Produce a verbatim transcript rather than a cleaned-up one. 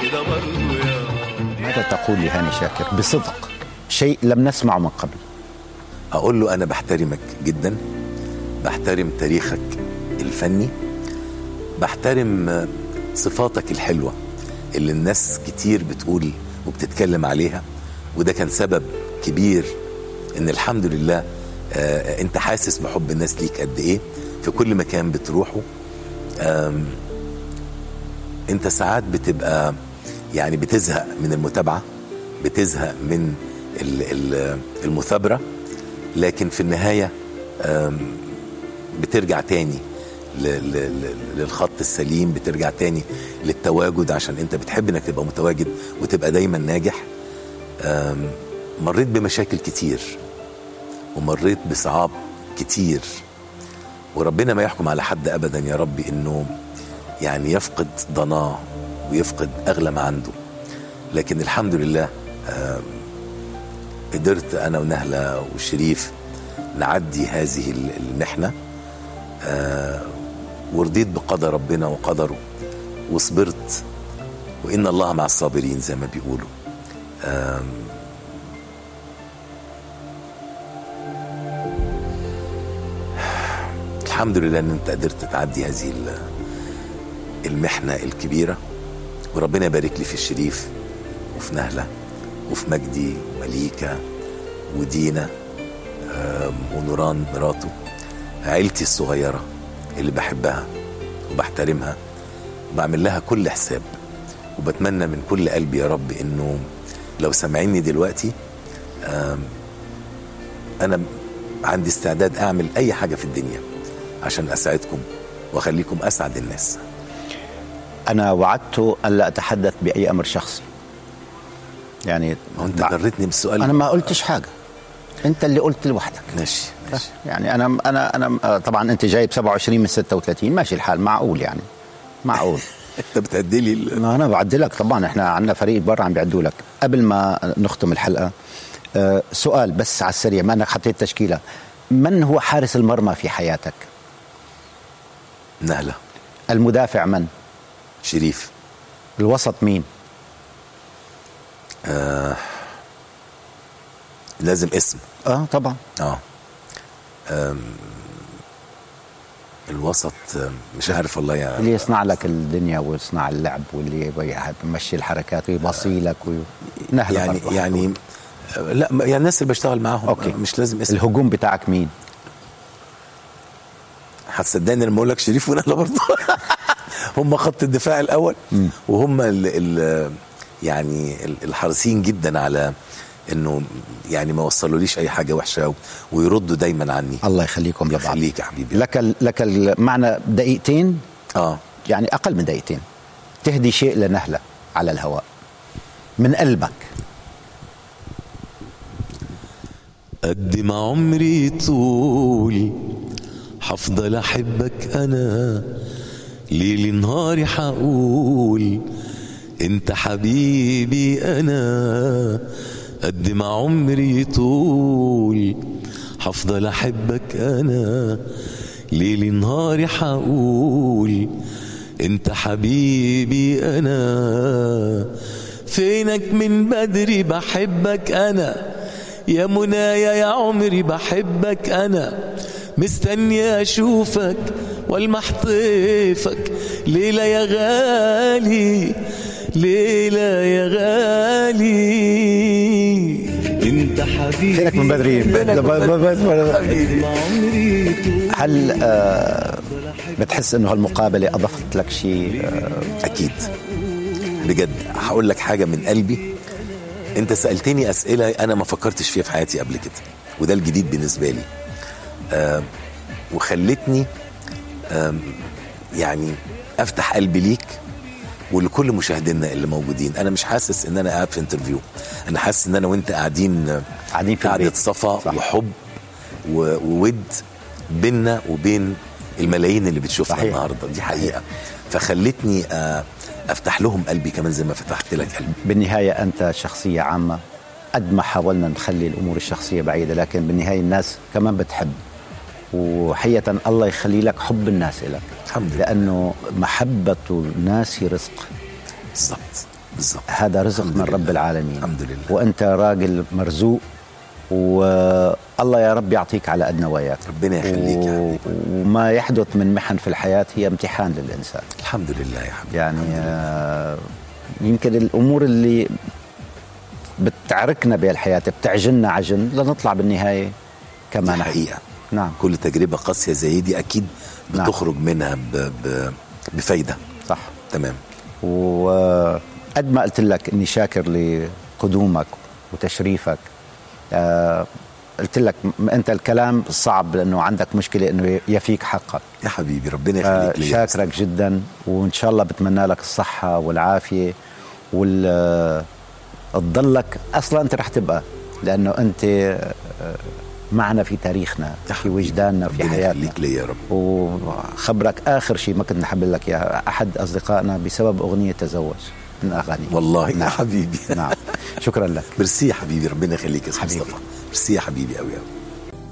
كده برضو يا. ماذا تقول لهاني شاكر بصدق شيء لم نسمعه من قبل؟ أقول له أنا بحترمك جدا، بحترم تاريخك الفني، بحترم صفاتك الحلوة اللي الناس كتير بتقول وبتتكلم عليها، وده كان سبب كبير إن الحمد لله آه أنت حاسس بحب الناس ليك قد إيه في كل مكان بتروحه. أنت ساعات بتبقى يعني بتزهق من المتابعة، بتزهق من المثابرة، لكن في النهاية بترجع تاني للخط السليم، بترجع تاني للتواجد عشان انت بتحب انك تبقى متواجد وتبقى دايما ناجح. مريت بمشاكل كتير ومريت بصعاب كتير، وربنا ما يحكم على حد ابدا يا ربي انه يعني يفقد ضناه ويفقد اغلى ما عنده، لكن الحمد لله قدرت انا ونهلة وشريف نعدي هذه المحنة، ورضيت بقدر ربنا وقدره وصبرت، وإن الله مع الصابرين زي ما بيقولوا. الحمد لله ان انت قدرت تعدي هذه المحنة الكبيرة، وربنا يبارك لي في الشريف وفي نهلة وفي مجدي ومليكة ودينا ونوران مراته، عيلتي الصغيرة اللي بحبها وبحترمها وبعمل لها كل حساب، وبتمنى من كل قلبي يا رب انه لو سمعيني دلوقتي انا عندي استعداد اعمل اي حاجة في الدنيا عشان اساعدكم واخليكم اسعد الناس. انا وعدت ان لا اتحدث باي امر شخصي، يعني انت جريتني بالسؤال. انا ما قلتش حاجة، انت اللي قلت لوحدك. ماشي ماشي. يعني انا انا انا طبعا انت جايب سبعة وعشرين من ستة وثلاثين، ماشي الحال، معقول يعني معقول. انت بتعدي لي. ما انا بعدلك طبعا، احنا عندنا فريق برا عم بيعدوا لك. قبل ما نختم الحلقه أه سؤال بس على السريع، ما انك حطيت تشكيله، من هو حارس المرمى في حياتك؟ نهلة. المدافع من؟ شريف. الوسط مين؟ آه لازم اسم. اه طبعا. اه الوسط مش عارف والله يعني. اللي يصنع لك الدنيا ويصنع اللعب واللي يمشي الحركات ويبصي لك وي... نهلة يعني برضو. يعني لا يعني الناس اللي بشتغل معاهم. أوكي. مش لازم اسم. الهجوم بتاعك مين؟ هتصدقني لما اقول لك شريف ونهلة برضه. هم خط الدفاع الاول م. وهم ال ال يعني الحريصين جدا على انه يعني ما وصلوليش اي حاجه وحشه ويردوا دايما عني. الله يخليكم لبعض. يخليك يا حبيبي. لك لك المعنى دقيقتين، اه يعني اقل من دقيقتين، تهدي شيء لنهلة على الهواء من قلبك. قد ما عمري طول حفضل احبك انا، ليل نهاري حقول انت حبيبي انا. قد ما عمري طول حفضل احبك انا، ليل نهاري حقول انت حبيبي انا. فينك من بدري بحبك انا، يا منايا يا عمري بحبك انا. مستني اشوفك والمح طيفك، ليلة يا غالي ليلة يا غالي انت حبيبي. فينك من بدري. هل آه بتحس انه هالمقابلة اضفت لك شيء؟ آه اكيد بجد. هقول لك حاجة من قلبي، انت سألتني اسئلة انا ما فكرتش فيها في حياتي قبل كده، وده الجديد بالنسبة لي. آه وخلتني آه يعني افتح قلبي ليك ولكل مشاهدينا اللي موجودين. انا مش حاسس ان انا قاعد في انترفيو، انا حاسس ان انا وانت قاعدين قاعدين في قعدة صفا وحب وود بيننا وبين الملايين اللي بتشوفنا النهارده. دي حقيقة. فخلتني آه افتح لهم قلبي كمان زي ما فتحت لك قلبي. بالنهاية انت شخصية عامة، قد ما حاولنا نخلي الامور الشخصية بعيدة، لكن بالنهاية الناس كمان بتحب، وحقيقة الله يخلي لك حب الناس لك. الحمد لله. لأنه محبة الناس رزق. بالضبط. بالظبط. هذا رزق من رب العالمين. الحمد لله. وانت راجل مرزوق، والله يا رب يعطيك على قد نواياك. ربنا يخليك يا حبيبي. وما يحدث من محن في الحياة هي امتحان للإنسان. الحمد لله يا حبيبي. يعني آه يمكن الأمور اللي بتعركنا بهالحياة بتعجننا عجن لنطلع بالنهاية كمان حقيقة. نعم. كل تجربة قاسية زي دي أكيد بتخرج نعم. منها ب... ب... بفايدة. صح. تمام. وقد ما قلت لك إني شاكر لقدومك وتشريفك، آه قلت لك أنت الكلام صعب لأنه عندك مشكلة إنه يفيك حقك يا حبيبي. ربنا يخليك آه لي. شاكرك جدا، وإن شاء الله بتمنى لك الصحة والعافية وال تضلك. أصلا أنت رح تبقى، لأنه أنت معنا في تاريخنا، في وجداننا، في حياتنا. يخليك لي يا رب. وخبرك آخر شيء ما كنت نحب لك يا أحد أصدقائنا بسبب أغنية تزوج من أغاني. والله نعم. يا حبيبي. نعم. شكرا لك. ميرسي يا حبيبي. ربنا يخليك يا مصطفى. ميرسي يا حبيبي قوي قوي.